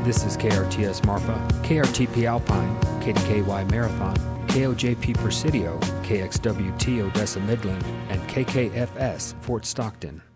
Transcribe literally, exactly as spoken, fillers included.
This is K R T S Marfa, K R T P Alpine, K D K Y Marathon, K O J P Presidio, K X W T Odessa Midland, and K K F S Fort Stockton.